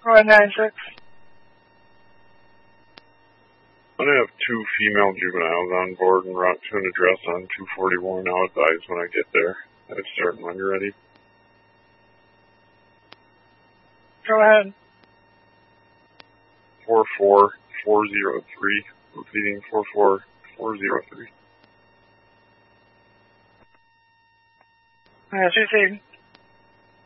196. I'm going to have 2 female juveniles on board and route to an address on 241. I'll advise when I get there. I'll start when you're ready. Go ahead. 44403. Repeating 44403. Yes, received.